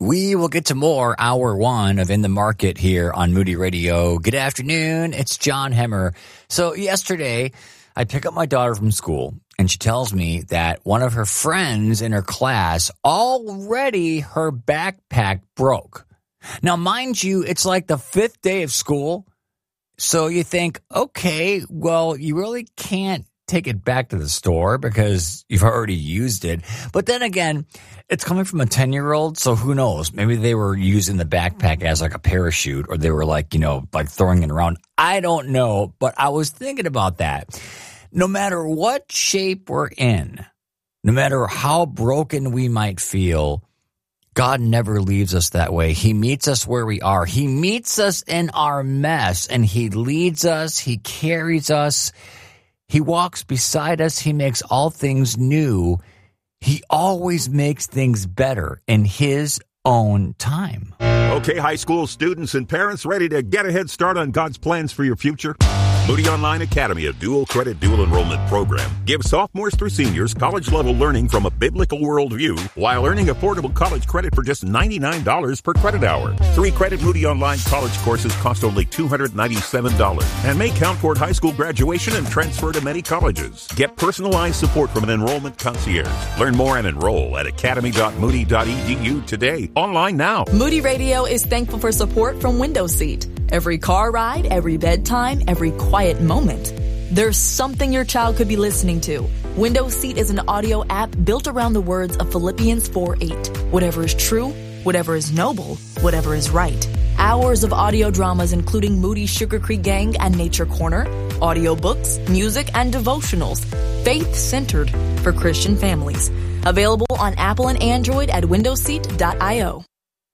We will get to more hour one of In the Market here on Moody Radio. Good afternoon. It's John Hemmer. So yesterday, I pick up my daughter from school, and she tells me that one of her friends in her class, already her backpack broke. Now, mind you, it's like the fifth day of school. So you think, okay, well, you really can't take it back to the store because you've already used it. But then again, it's coming from a 10-year-old, so who knows? Maybe they were using the backpack as like a parachute, or they were like throwing it around. I don't know, but I was thinking about that. No matter what shape we're in, no matter how broken we might feel, God never leaves us that way. He meets us where we are. He meets us in our mess, and He leads us. He carries us. He walks beside us. He makes all things new. He always makes things better in His own time. Okay, high school students and parents, ready to get a head start on God's plans for your future? Moody Online Academy, a dual credit, dual enrollment program, gives sophomores through seniors college-level learning from a biblical worldview while earning affordable college credit for just $99 per credit hour. 3-credit Moody Online college courses cost only $297 and may count toward high school graduation and transfer to many colleges. Get personalized support from an enrollment concierge. Learn more and enroll at academy.moody.edu today. Online now. Moody Radio is thankful for support from Windows Seat. Every car ride, every bedtime, every quiet moment. There's something your child could be listening to. Windows Seat is an audio app built around the words of Philippians 4:8. Whatever is true, whatever is noble, whatever is right. Hours of audio dramas including Moody's Sugar Creek Gang and Nature Corner, audiobooks, music, and devotionals. Faith-centered for Christian families. Available on Apple and Android at windowseat.io.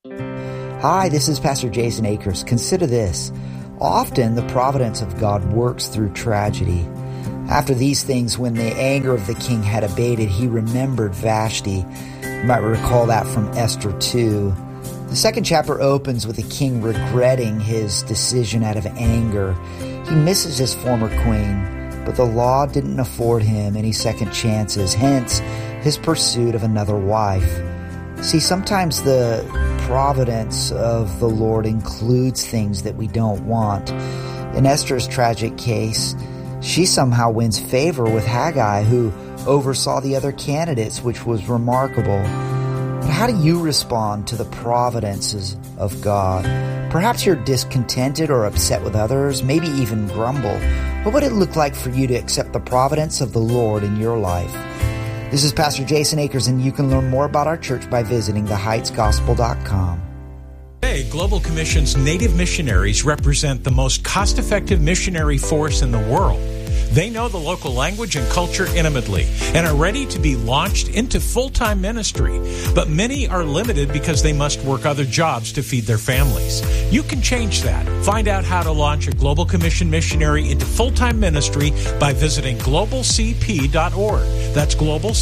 Hi, this is Pastor Jason Akers. Consider this. Often the providence of God works through tragedy. After these things, when the anger of the king had abated, he remembered Vashti. You might recall that from Esther 2. The second chapter opens with the king regretting his decision out of anger. He misses his former queen, but the law didn't afford him any second chances, hence his pursuit of another wife. See, sometimes the providence of the Lord includes things that we don't want. In Esther's tragic case, she somehow wins favor with Haggai, who oversaw the other candidates, which was remarkable. But how do you respond to the providences of God? Perhaps you're discontented or upset with others, maybe even grumble. What would it look like for you to accept the providence of the Lord in your life? This is Pastor Jason Akers, and you can learn more about our church by visiting theheightsgospel.com. Today, Global Commission's Native missionaries represent the most cost-effective missionary force in the world. They know the local language and culture intimately and are ready to be launched into full-time ministry. But many are limited because they must work other jobs to feed their families. You can change that. Find out how to launch a Global Commission missionary into full-time ministry by visiting globalcp.org. That's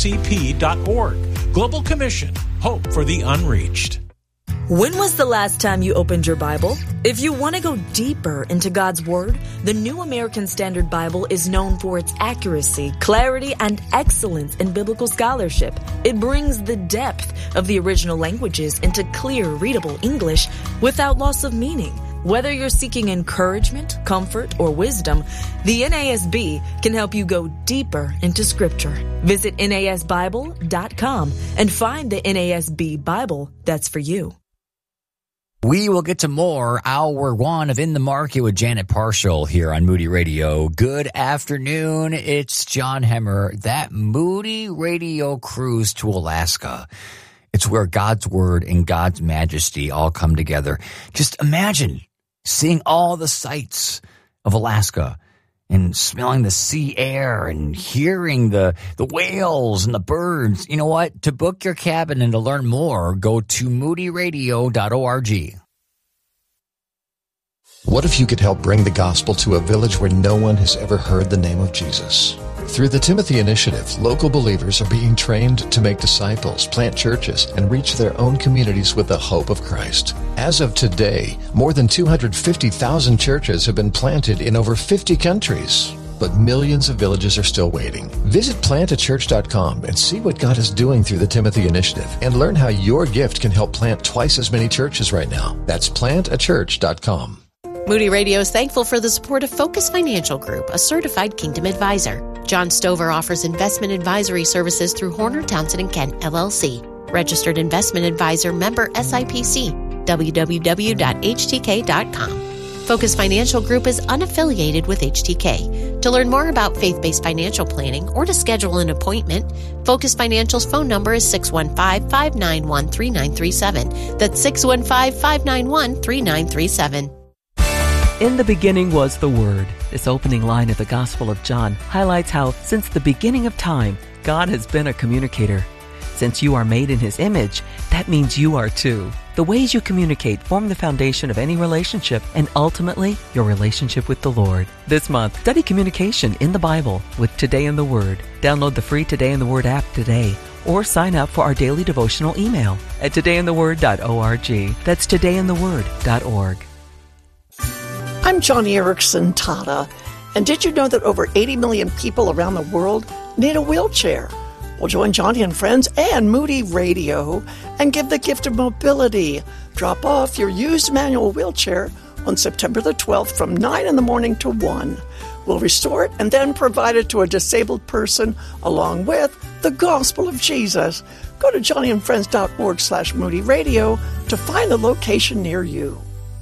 globalcp.org. Global Commission. Hope for the unreached. When was the last time you opened your Bible? If you want to go deeper into God's Word, the New American Standard Bible is known for its accuracy, clarity, and excellence in biblical scholarship. It brings the depth of the original languages into clear, readable English without loss of meaning. Whether you're seeking encouragement, comfort, or wisdom, the NASB can help you go deeper into Scripture. Visit NASBible.com and find the NASB Bible that's for you. We will get to more hour one of In the Market with Janet Parshall here on Moody Radio. Good afternoon. It's John Hemmer. That Moody Radio cruise to Alaska. It's where God's Word and God's majesty all come together. Just imagine seeing all the sights of Alaska and smelling the sea air and hearing the whales and the birds. You know what? To book your cabin and to learn more, go to moodyradio.org. What if you could help bring the gospel to a village where no one has ever heard the name of Jesus? Through the Timothy Initiative, local believers are being trained to make disciples, plant churches, and reach their own communities with the hope of Christ. As of today, more than 250,000 churches have been planted in over 50 countries. but millions of villages are still waiting. Visit plantachurch.com and see what God is doing through the Timothy Initiative and learn how your gift can help plant twice as many churches right now. That's plantachurch.com. Moody Radio is thankful for the support of Focus Financial Group, a certified Kingdom advisor. John Stover offers investment advisory services through Horner, Townsend & Kent, LLC. Registered investment advisor, member SIPC, www.htk.com. Focus Financial Group is unaffiliated with HTK. To learn more about faith-based financial planning or to schedule an appointment, Focus Financial's phone number is 615-591-3937. That's 615-591-3937. In the beginning was the Word. This opening line of the Gospel of John highlights how, since the beginning of time, God has been a communicator. Since you are made in His image, that means you are too. The ways you communicate form the foundation of any relationship and ultimately your relationship with the Lord. This month, study communication in the Bible with Today in the Word. Download the free Today in the Word app today or sign up for our daily devotional email at todayintheword.org. That's todayintheword.org. I'm Johnny Erickson Tata, and did you know that over 80 million people around the world need a wheelchair? Well, join Johnny and friends and Moody Radio and give the gift of mobility. Drop off your used manual wheelchair on September the 12th from 9 in the morning to 1. We'll restore it and then provide it to a disabled person along with the gospel of Jesus. Go to johnnyandfriends.org/Moody Radio to find the location near you.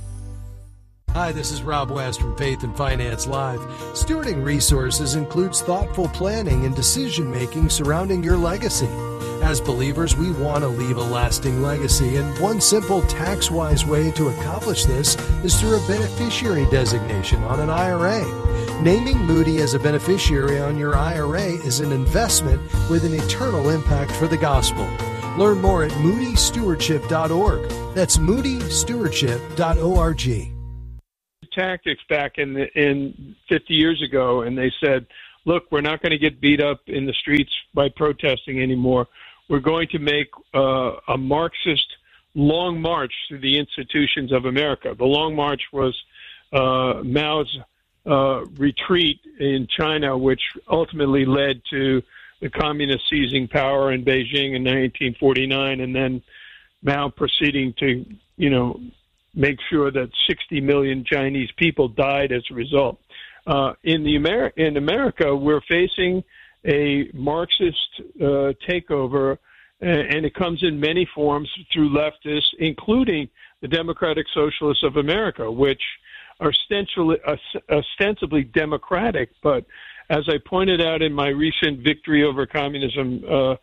Hi, this is Rob West from Faith and Finance Live. Stewarding resources includes thoughtful planning and decision-making surrounding your legacy. As believers, we want to leave a lasting legacy, and one simple tax-wise way to accomplish this is through a beneficiary designation on an IRA. Naming Moody as a beneficiary on your IRA is an investment with an eternal impact for the gospel. Learn more at moodystewardship.org. That's moodystewardship.org. Tactics back in 50 years ago, and they said, look, we're not going to get beat up in the streets by protesting anymore. We're going to make a Marxist long march through the institutions of America. The Long March was Mao's retreat in China, which ultimately led to the communists seizing power in Beijing in 1949, and then Mao proceeding to, make sure that 60 million Chinese people died as a result. In America, we're facing a Marxist takeover, and it comes in many forms through leftists, including the Democratic Socialists of America, which are ostensibly democratic, but as I pointed out in my recent Victory Over Communism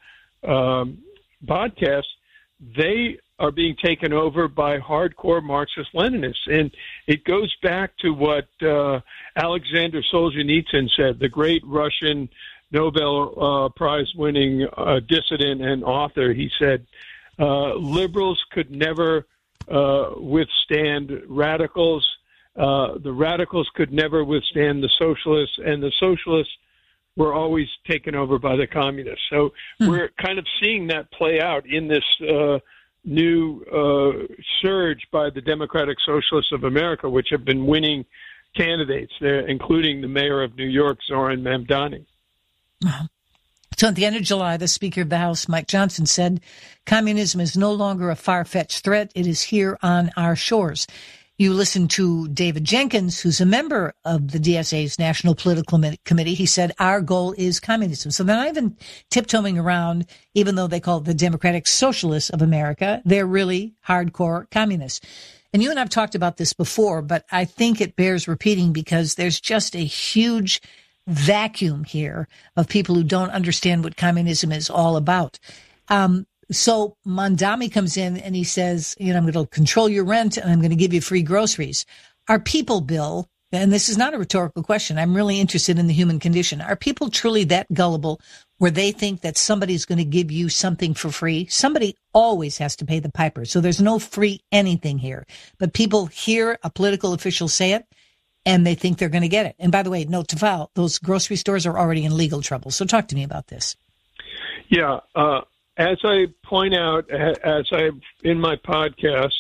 podcast, they are being taken over by hardcore Marxist-Leninists. And it goes back to what Alexander Solzhenitsyn said, the great Russian Nobel Prize-winning dissident and author. He said, liberals could never withstand radicals. The radicals could never withstand the socialists, and the socialists were always taken over by the communists. So we're kind of seeing that play out in this new surge by the Democratic Socialists of America, which have been winning candidates there, including the mayor of New York, Zoran Mamdani. So at the end of July, the Speaker of the House, Mike Johnson, said communism is no longer a far-fetched threat. It is here on our shores. You listen to David Jenkins, who's a member of the DSA's National Political Committee. He said, our goal is communism. So they're not even tiptoeing around, even though they call it the Democratic Socialists of America. They're really hardcore communists. And you and I have talked about this before, but I think it bears repeating because there's just a huge vacuum here of people who don't understand what communism is all about. So Mamdani comes in and he says, I'm going to control your rent and I'm going to give you free groceries. Are people, Bill, and this is not a rhetorical question, I'm really interested in the human condition. Are people truly that gullible where they think that somebody's going to give you something for free? Somebody always has to pay the piper. So there's no free anything here. But people hear a political official say it and they think they're going to get it. And by the way, note to file, those grocery stores are already in legal trouble. So talk to me about this. Yeah, as I point out, in my podcast,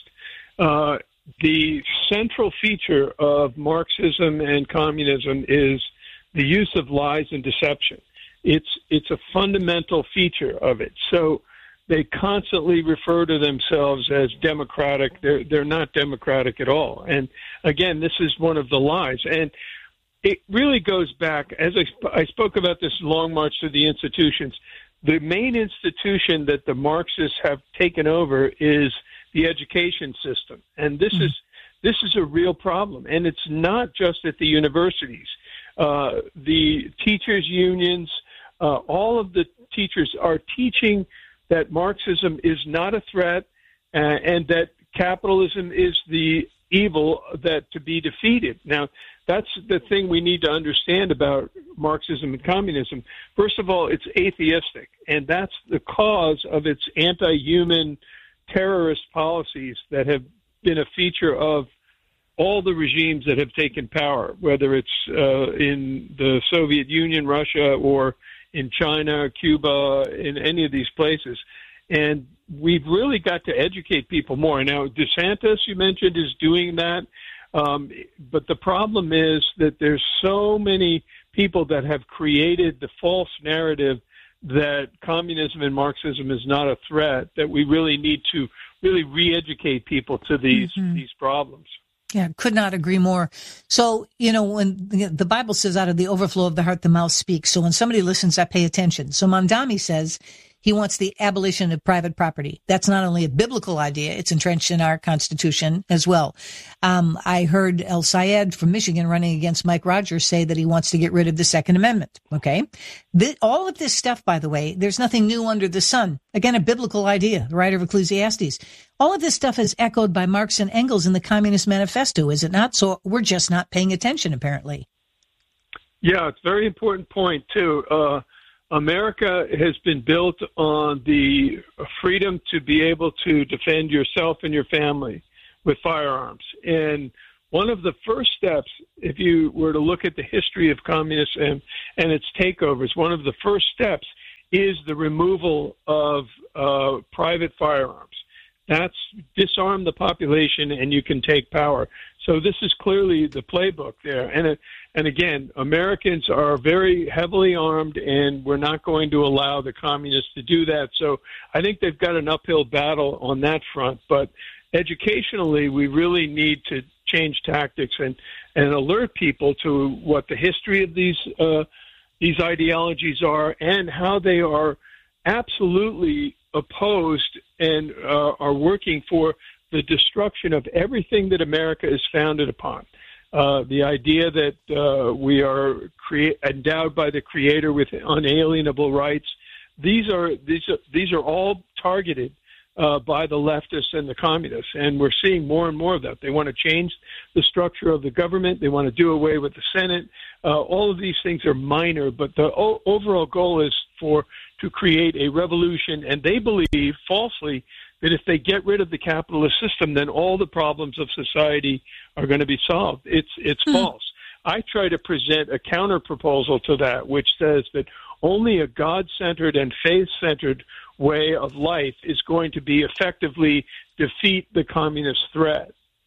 the central feature of Marxism and communism is the use of lies and deception. It's a fundamental feature of it. So they constantly refer to themselves as democratic. They're not democratic at all. And again, this is one of the lies. And it really goes back, as I spoke about this long march through the institutions. The main institution that the Marxists have taken over is the education system. And this is a real problem. And it's not just at the universities. The teachers' unions, all of the teachers are teaching that Marxism is not a threat and that capitalism is the evil that to be defeated. Now, that's the thing we need to understand about Marxism and communism. First of all, it's atheistic, and that's the cause of its anti-human terrorist policies that have been a feature of all the regimes that have taken power, whether it's in the Soviet Union, Russia, or in China, Cuba, in any of these places. And we've really got to educate people more. Now, DeSantis, you mentioned, is doing that. But the problem is that there's so many people that have created the false narrative that communism and Marxism is not a threat, that we really need to really re-educate people to these problems. Yeah, could not agree more. So, when the Bible says out of the overflow of the heart, the mouth speaks. So when somebody listens, I pay attention. So Mamdani says he wants the abolition of private property. That's not only a biblical idea, it's entrenched in our Constitution as well. I heard El Sayed from Michigan running against Mike Rogers say that he wants to get rid of the Second Amendment. Okay. All of this stuff, by the way, there's nothing new under the sun. Again, a biblical idea, the writer of Ecclesiastes. All of this stuff is echoed by Marx and Engels in the Communist Manifesto, is it not? So we're just not paying attention, apparently. Yeah, it's a very important point, too. America has been built on the freedom to be able to defend yourself and your family with firearms. And one of the first steps, if you were to look at the history of communism and its takeovers, one of the first steps is the removal of private firearms. That's disarm the population and you can take power. So this is clearly the playbook there. And again, Americans are very heavily armed, and we're not going to allow the communists to do that. So I think they've got an uphill battle on that front. But educationally, we really need to change tactics and alert people to what the history of these ideologies are and how they are absolutely opposed and are working for the destruction of everything that America is founded upon. The idea that we are endowed by the Creator with unalienable rights. These are all targeted by the leftists and the communists, and we're seeing more and more of that. They want to change the structure of the government. They want to do away with the Senate. All of these things are minor, but the overall goal is to create a revolution, and they believe falsely that if they get rid of the capitalist system, then all the problems of society are going to be solved. It's false. I try to present a counter proposal to that, which says that only a God-centered and faith-centered way of life is going to be effectively defeat the communist threat.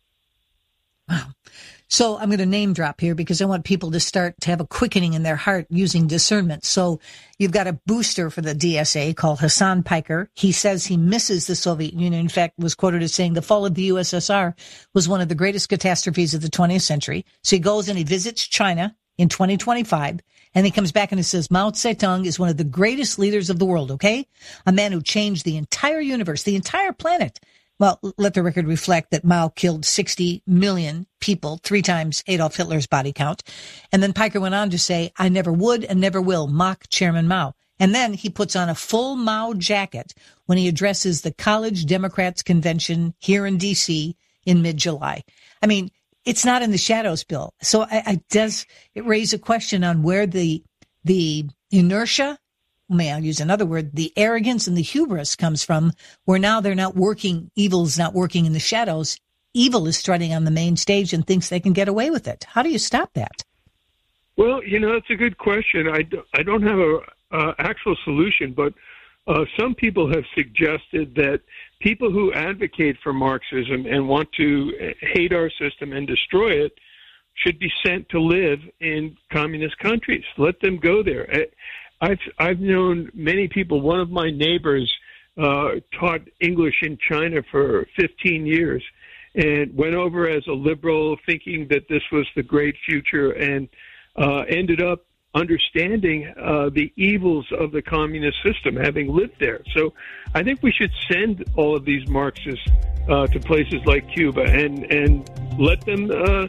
Wow. So I'm going to name drop here because I want people to start to have a quickening in their heart using discernment. So you've got a booster for the DSA called Hassan Piker. He says he misses the Soviet Union. In fact, was quoted as saying the fall of the USSR was one of the greatest catastrophes of the 20th century. So he goes and he visits China in 2025, and he comes back and he says Mao Zedong is one of the greatest leaders of the world, okay? A man who changed the entire universe, the entire planet. Well, let the record reflect that Mao killed 60 million people, 3 times Adolf Hitler's body count. And then Piker went on to say, I never would and never will mock Chairman Mao. And then he puts on a full Mao jacket when he addresses the College Democrats Convention here in D.C. in mid-July. I mean, it's not in the shadows, Bill. So does it raise a question on where the inertia, may I use another word, the arrogance and the hubris comes from, where now they're not working, evil is not working in the shadows. Evil is strutting on the main stage and thinks they can get away with it. How do you stop that? Well, that's a good question. I don't have a actual solution, but some people have suggested that people who advocate for Marxism and want to hate our system and destroy it should be sent to live in communist countries. Let them go there. I've known many people. One of my neighbors taught English in China for 15 years and went over as a liberal, thinking that this was the great future, and ended up understanding the evils of the communist system, having lived there. So I think we should send all of these Marxists to places like Cuba and let them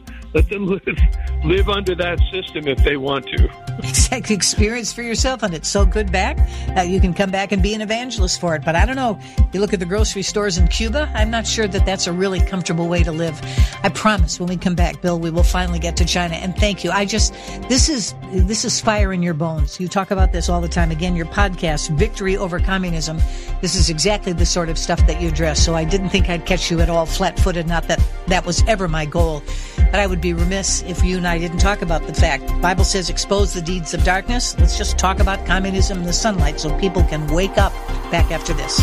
live under that system if they want to. Exactly. Experience for yourself, and it's so good back that you can come back and be an evangelist for it. But I don't know. You look at the grocery stores in Cuba, I'm not sure that that's a really comfortable way to live. I promise when we come back, Bill, we will finally get to China. And thank you. This is fire in your bones. You talk about this all the time. Again, your podcast, Victory Over Communism. This is exactly the sort of stuff that you address. So I didn't think I'd catch you at all flat-footed. Not that that was ever my goal. But I would be remiss if you and I didn't talk about the fact. The Bible says expose the deeds of darkness. Let's just talk about communism in the sunlight so people can wake up. Back after this.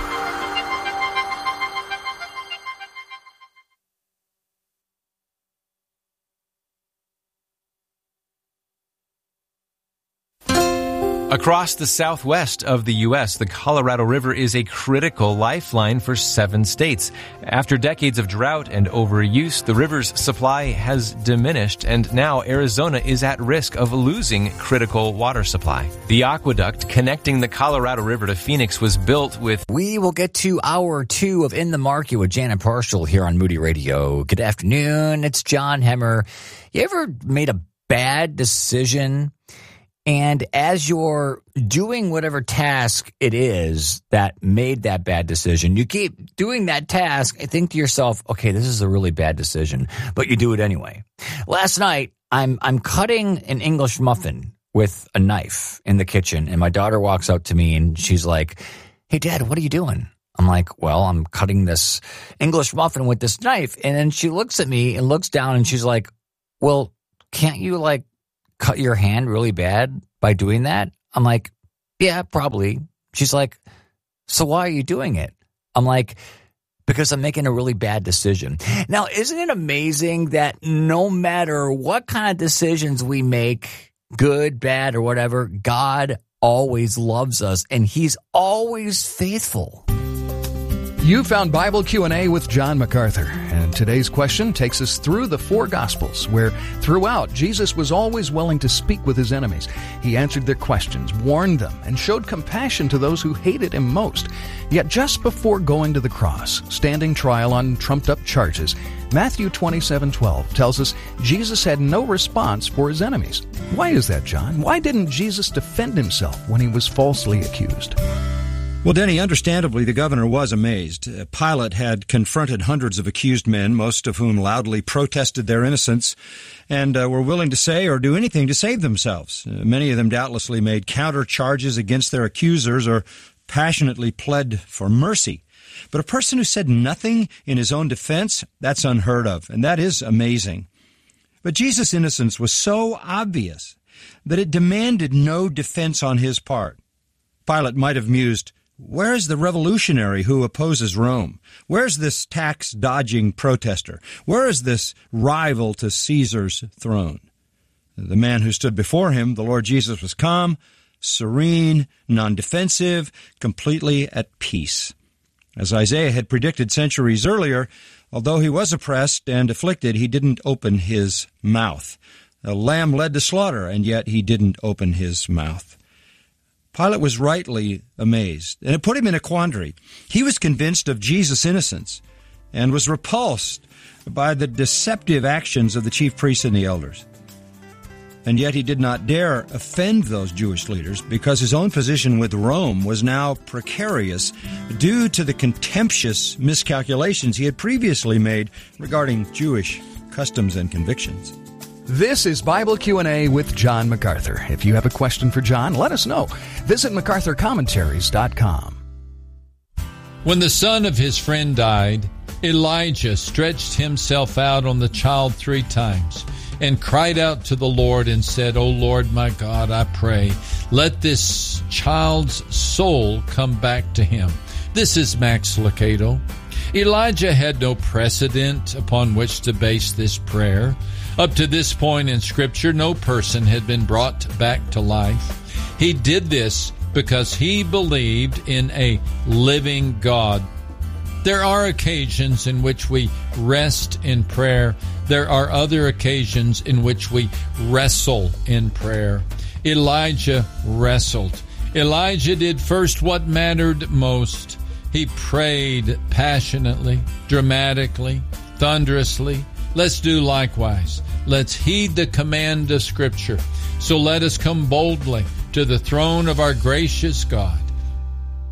Across the southwest of the U.S., the Colorado River is a critical lifeline for 7 states. After decades of drought and overuse, the river's supply has diminished, and now Arizona is at risk of losing critical water supply. The aqueduct connecting the Colorado River to Phoenix was built with... We will get to hour 2 of In the Market with Janet Parshall here on Moody Radio. Good afternoon. It's John Hemmer. You ever made a bad decision, and as you're doing whatever task it is that made that bad decision, you keep doing that task and think to yourself, okay, this is a really bad decision, but you do it anyway. Last night, I'm cutting an English muffin with a knife in the kitchen, and my daughter walks up to me and she's like, hey, Dad, what are you doing? I'm like, well, I'm cutting this English muffin with this knife. And then she looks at me and looks down and she's like, well, can't you cut your hand really bad by doing that? I'm like, yeah, probably. She's like, so why are you doing it? I'm like, because I'm making a really bad decision. Now, isn't it amazing that no matter what kind of decisions we make, good, bad, or whatever, God always loves us and He's always faithful. You found Bible Q&A with John MacArthur, and today's question takes us through the 4 Gospels, where throughout Jesus was always willing to speak with His enemies. He answered their questions, warned them, and showed compassion to those who hated Him most. Yet just before going to the cross, standing trial on trumped-up charges, Matthew 27:12 tells us Jesus had no response for His enemies. Why is that, John? Why didn't Jesus defend Himself when He was falsely accused? Well, Denny, understandably, the governor was amazed. Pilate had confronted hundreds of accused men, most of whom loudly protested their innocence and were willing to say or do anything to save themselves. Many of them doubtlessly made counter charges against their accusers or passionately pled for mercy. But a person who said nothing in his own defense, that's unheard of, and that is amazing. But Jesus' innocence was so obvious that it demanded no defense on his part. Pilate might have mused, where is the revolutionary who opposes Rome? Where's this tax-dodging protester? Where is this rival to Caesar's throne? The man who stood before him, the Lord Jesus, was calm, serene, non-defensive, completely at peace. As Isaiah had predicted centuries earlier, although he was oppressed and afflicted, he didn't open his mouth. A lamb led to slaughter, and yet he didn't open his mouth. Pilate was rightly amazed, and it put him in a quandary. He was convinced of Jesus' innocence and was repulsed by the deceptive actions of the chief priests and the elders. And yet he did not dare offend those Jewish leaders because his own position with Rome was now precarious due to the contemptuous miscalculations he had previously made regarding Jewish customs and convictions. This is Bible Q&A with John MacArthur. If you have a question for John, let us know. Visit MacArthurCommentaries.com. When the son of his friend died, Elijah stretched himself out on the child 3 times and cried out to the Lord and said, O Lord my God, I pray, let this child's soul come back to him. This is Max Lucado. Elijah had no precedent upon which to base this prayer. Up to this point in Scripture, no person had been brought back to life. He did this because he believed in a living God. There are occasions in which we rest in prayer. There are other occasions in which we wrestle in prayer. Elijah wrestled. Elijah did first what mattered most. He prayed passionately, dramatically, thunderously. Let's do likewise. Let's heed the command of Scripture. So let us come boldly to the throne of our gracious God